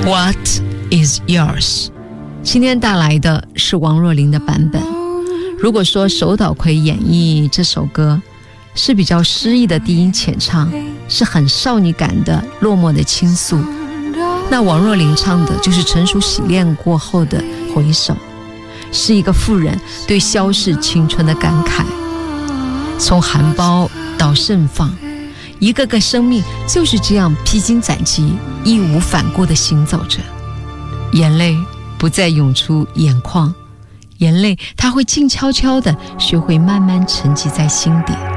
What is yours？ 今天带来的是王若琳的版本。如果说手岛葵演绎这首歌是比较诗意的低音浅唱，是很少女感的落寞的倾诉，那王若琳唱的就是成熟洗练过后的回首，是一个妇人对消逝青春的感慨。从含苞到盛放，一个个生命就是这样披荆斩棘，义无反顾地行走着。眼泪不再涌出眼眶，眼泪它会静悄悄地学会慢慢沉积在心底。